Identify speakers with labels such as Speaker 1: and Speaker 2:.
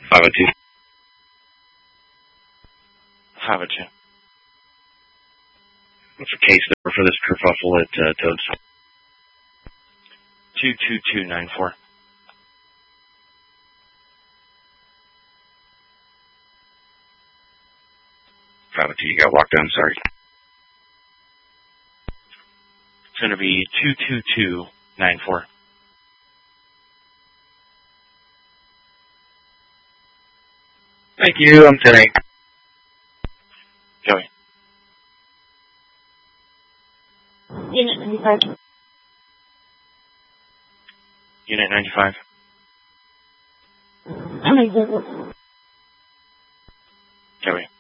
Speaker 1: 502.
Speaker 2: 502.
Speaker 1: What's the case number for this kerfuffle at Toads?
Speaker 2: 22294.
Speaker 1: 502, you got walked down, sorry.
Speaker 2: It's going to be 22294.
Speaker 1: Thank you, I'm 10-8.
Speaker 2: Joey.
Speaker 3: Unit 95.
Speaker 2: Unit 95.
Speaker 3: How many visits?
Speaker 2: Joey.